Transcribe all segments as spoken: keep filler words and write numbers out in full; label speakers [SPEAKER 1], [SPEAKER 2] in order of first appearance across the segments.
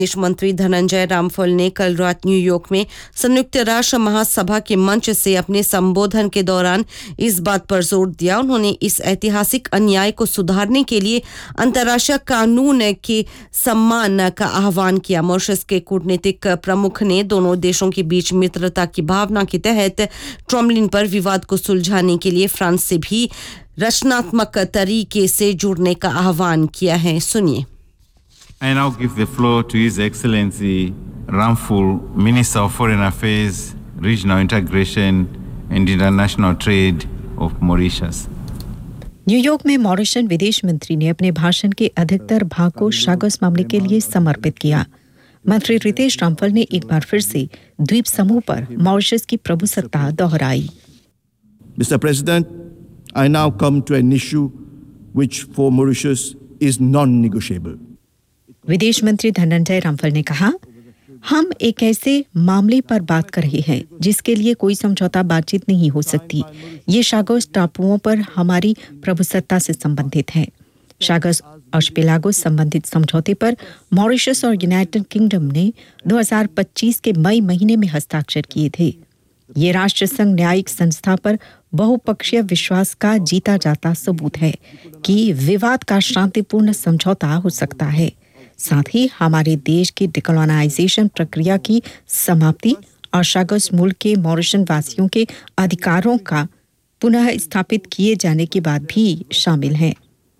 [SPEAKER 1] विदेश मंत्री धनंजय रामफल ने कल रात न्यूयॉर्क में संयुक्त राष्ट्र महासभा के मंच से अपने संबोधन के दौरान इस बात पर जोर दिया। उन्होंने इस ऐतिहासिक अन्याय को सुधारने के लिए अंतर्राष्ट्रीय कानून के सम्मान का आह्वान किया। मॉरिशस के कूटनीतिक प्रमुख ने दोनों देशों के बीच मित्रता की भावना के तहत ट्रॉमलिन पर विवाद को सुलझाने के लिए फ्रांस से भी रचनात्मक तरीके से जुड़ने का आह्वान किया है। सुनिए।
[SPEAKER 2] I now give the floor to His Excellency Ramphul, Minister of Foreign Affairs, Regional Integration and International Trade of Mauritius.
[SPEAKER 3] New York में मॉरिशन विदेश मंत्री ने अपने भाषण के अधिकतर भाग को शागस मामले के लिए समर्पित किया। मंत्री रितेश रामफल ने एक बार फिर से द्वीप समूह पर मॉरिशस की प्रभुसत्ता दोहराई।
[SPEAKER 4] Mister President, I now come to an issue which for Mauritius is non-negotiable.
[SPEAKER 3] विदेश मंत्री धनंजय रामफल ने कहा, हम एक ऐसे मामले पर बात कर रहे हैं जिसके लिए कोई समझौता बातचीत नहीं हो सकती। ये शागोस टापुओं पर हमारी प्रभुसत्ता से संबंधित है। शागस आर्चिपेलागो संबंधित समझौते पर मॉरिशस और यूनाइटेड किंगडम ने दो हज़ार पच्चीस के मई महीने में हस्ताक्षर किए थे। ये राष्ट्र संघ न्यायिक संस्था पर बहुपक्षीय विश्वास का जीता जाता सबूत है कि विवाद का शांतिपूर्ण समझौता हो सकता है। साथ ही हमारे देश की डिकोलोनाइजेशन प्रक्रिया की समाप्ति और शागस मुल्क के मॉरिशन वासियों के अधिकारों का पुनः स्थापित किए जाने की बात भी शामिल है।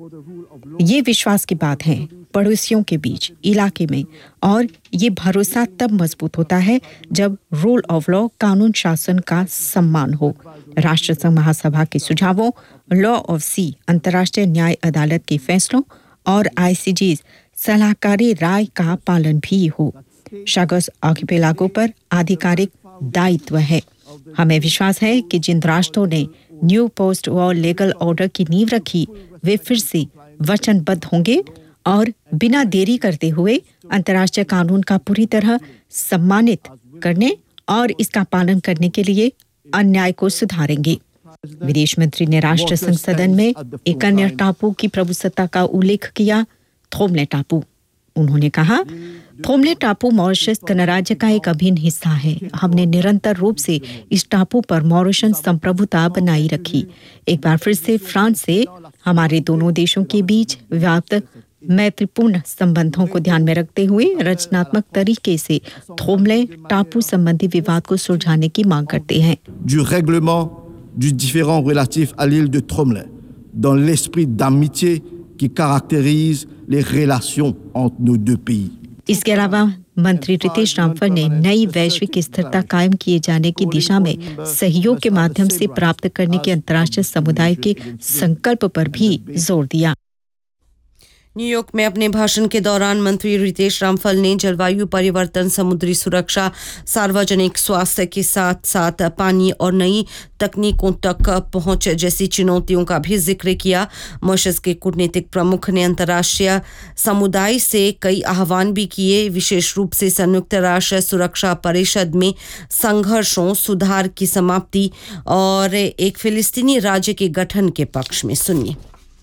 [SPEAKER 3] ये विश्वास की बात है पड़ोसियों के बीच, इलाके में, और ये भरोसा तब मजबूत होता है जब रूल ऑफ लॉ, कानून शासन का सम्मान हो। राष्ट्र संघ महासभा के सुझावों, लॉ ऑफ सी, अंतर्राष्ट्रीय न्याय अदालत के फैसलों और आईसीजी सलाहकारी राय का पालन भी हो। शागस आर्चिपेलागो पर आधिकारिक दायित्व है। हमें विश्वास है कि जिन राष्ट्रों ने new post war legal order की नींव रखी, वे फिर से वचनबद्ध होंगे और बिना देरी करते हुए अंतर्राष्ट्रीय कानून का पूरी तरह सम्मानित करने और इसका पालन करने के लिए अन्याय को सुधारेंगे। विदेश मंत्री ने राष्ट्र संघ सदन में एक अन्य टापू की प्रभुसत्ता का उल्लेख किया, थोमले टापू। उन्होंने कहा, थोमले टापू मॉरिशस गणराज्य का एक अभिन्न हिस्सा है। हमने निरंतर रूप से इस टापू पर मॉरिशन संप्रभुता बनाई रखी। एक बार फिर से फ्रांस से हमारे दोनों देशों के बीच व्याप्त मैत्रीपूर्ण संबंधों को ध्यान में रखते हुए रचनात्मक तरीके से थोमले टापू संबंधी विवाद को सुलझाने की मांग करते हैं।
[SPEAKER 4] Du règlement du différend relatif à l'île de Tromley, dans l'esprit d'amitié qui caractérise les relations entre nos deux pays.
[SPEAKER 3] इसके अलावा मंत्री रितेश रामफल ने नई वैश्विक स्थिरता कायम किए जाने की दिशा में सहयोग के माध्यम से प्राप्त करने के अंतर्राष्ट्रीय समुदाय के संकल्प पर भी जोर दिया।
[SPEAKER 1] न्यूयॉर्क में अपने भाषण के दौरान मंत्री रितेश रामफल ने जलवायु परिवर्तन, समुद्री सुरक्षा, सार्वजनिक स्वास्थ्य के साथ साथ पानी और नई तकनीकों तक पहुंच जैसी चुनौतियों का भी जिक्र किया। मॉरिशस के कूटनीतिक प्रमुख ने अंतर्राष्ट्रीय समुदाय से कई आह्वान भी किए, विशेष रूप से संयुक्त राष्ट्र सुरक्षा परिषद में संघर्षों, सुधार की समाप्ति और एक फिलिस्तीनी राज्य के गठन के पक्ष में। सुनिए।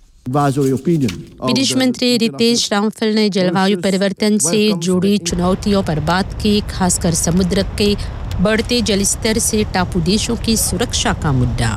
[SPEAKER 5] विदेश मंत्री रितेश रामफल ने जलवायु परिवर्तन से जुड़ी चुनौतियों पर बात की, खासकर समुद्र के बढ़ते जलस्तर से टापू देशों की सुरक्षा का मुद्दा।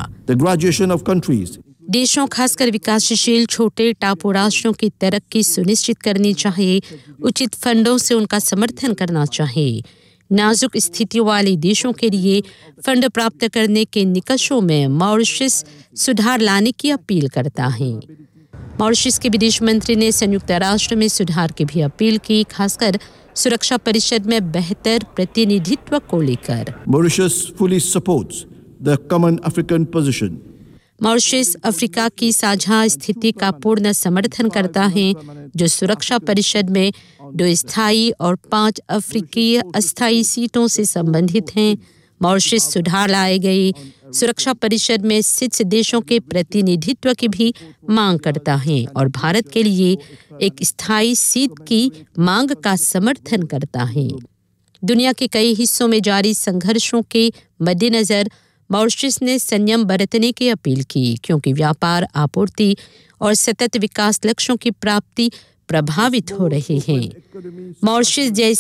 [SPEAKER 5] देशों, खासकर विकासशील छोटे टापू राष्ट्रों की तरक्की सुनिश्चित करनी चाहिए। उचित फंडों से उनका समर्थन करना चाहिए। नाजुक स्थितियों वाले देशों के लिए फंड प्राप्त करने के निकषों में मॉरिशस सुधार लाने की अपील करता है। मॉरिशस के विदेश मंत्री ने संयुक्त राष्ट्र में सुधार की भी अपील की, खासकर सुरक्षा परिषद में बेहतर प्रतिनिधित्व को लेकर।
[SPEAKER 4] Mauritius fully supports the common African position.
[SPEAKER 5] Mauritius Africa की साझा स्थिति का पूर्ण समर्थन करता है, जो सुरक्षा परिषद में दो स्थायी और पांच अफ्रीकी अस्थायी सीटों से संबंधित हैं। मॉरिशस सुधार लाए गए सुरक्षा परिषद में स्थित देशों के प्रतिनिधित्व की भी मांग करता है और भारत के लिए एक स्थायी सीट की मांग का समर्थन करता है। दुनिया के कई हिस्सों में जारी संघर्षों के मद्देनजर मॉरिशस ने संयम बरतने की अपील की, क्योंकि व्यापार, आपूर्ति और सतत विकास लक्ष्यों की प्राप्ति प्रभावित हो रहे हैं। मॉरिशस जैसे